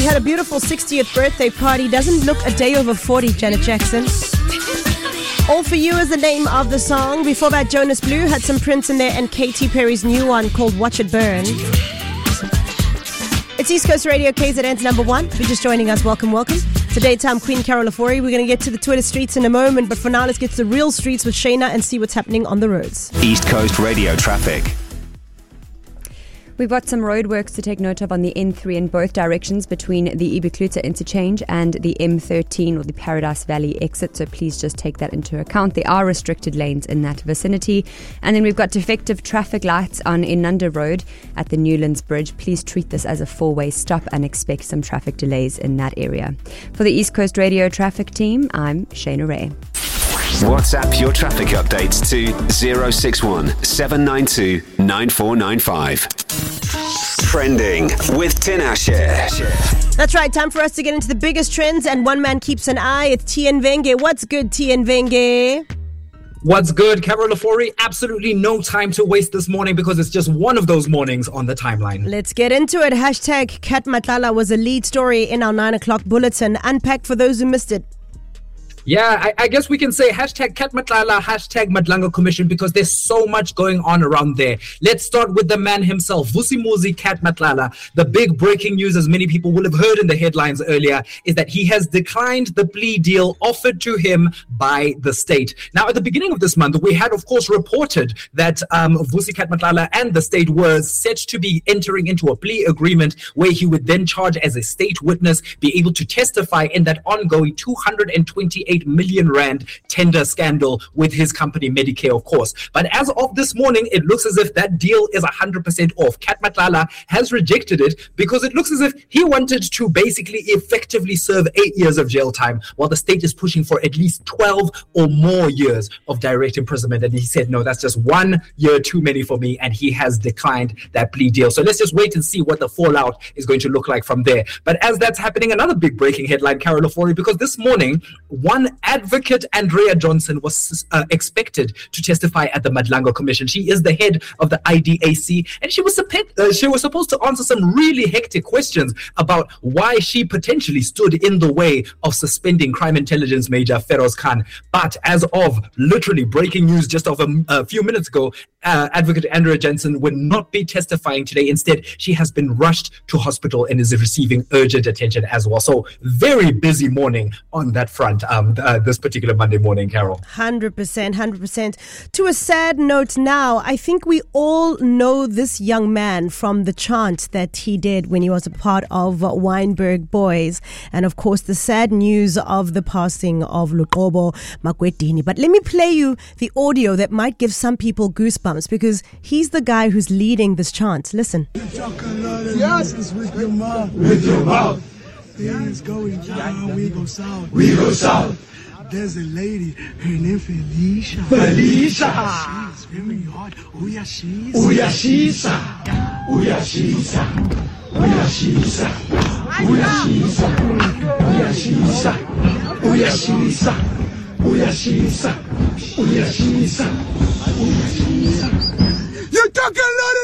had a beautiful 60th birthday party. Doesn't look a day over 40, Janet Jackson. All For You is the name of the song. Before that, Jonas Blue had some Prince in there and Katy Perry's new one called Watch It Burn. It's East Coast Radio, KZN's number one. If you're just joining us, welcome. It's a daytime Queen Carol Ofori. We're going to get to the Twitter streets in a moment, but for now, let's get to the real streets with Shayna and see what's happening on the roads. East Coast Radio traffic. We've got some roadworks to take note of on the N3 in both directions between the Ibikluta interchange and the M13 or the Paradise Valley exit, so please just take that into account. There are restricted lanes in that vicinity. And then we've got defective traffic lights on Inanda Road at the Newlands Bridge. Please treat this as a four-way stop and expect some traffic delays in that area. For the East Coast Radio traffic team, I'm Shayna Ray. WhatsApp your traffic updates to 061 792 9495. Trending with Tinashe. That's right, time for us to get into the biggest trends, and one man keeps an eye. It's Tien Venge. What's good, Tien Venge? What's good, Carol Ofori? Absolutely no time to waste this morning because it's just one of those mornings on the timeline. Let's get into it. Hashtag Kat Matlala was a lead story in our 9 o'clock bulletin. Unpack for those who missed it. Yeah, I guess we can say hashtag Kat Matlala, hashtag Madlanga Commission, because there's so much going on around there. Let's start with the man himself, Vusimuzi Kat Matlala. The big breaking news, as many people will have heard in the headlines earlier, is that he has declined the plea deal offered to him by the state. Now, at the beginning of this month, we had, of course, reported that Vusi Kat Matlala and the state were set to be entering into a plea agreement where he would then charge as a state witness, be able to testify in that ongoing 228 million rand tender scandal with his company Medicare, of course. But as of this morning, it looks as if that deal is 100% off. Kat Matlala has rejected it because it looks as if he wanted to basically effectively serve 8 years of jail time, while the state is pushing for at least 12 or more years of direct imprisonment. And he said, no, that's just 1 year too many for me, and he has declined that plea deal. So let's just wait and see what the fallout is going to look like from there. But as that's happening, another big breaking headline, Carol Ofori, because this morning, one advocate, Andrea Johnson, was expected to testify at the Madlanga Commission. She is the head of the IDAC, and she was supposed to answer some really hectic questions about why she potentially stood in the way of suspending crime intelligence major Feroz Khan. But as of literally breaking news just of a few minutes ago, Advocate Andrea Johnson will not be testifying today. Instead, she has been rushed to hospital and is receiving urgent attention as well. So very busy morning on that front this particular Monday morning, Carol. 100%. To a sad note now, I think we all know this young man from the chant that he did when he was a part of Wynberg Boys. And of course, the sad news of the passing of Luqobo Makwedini. But let me play you the audio that might give some people goosebumps, because he's the guy who's leading this chant. Listen. Yes, with your mouth. With your mouth. Things going down, we go south. We go south. There's a lady, her name Felicia. Felicia. She's very hot. Uyashisa. Uyashisa. Uyashisa. Uyashisa. Uyashisa. Uyashisa. Uyashisa. Uyashisa. Uyashisa. Uyashisa. You talk a lot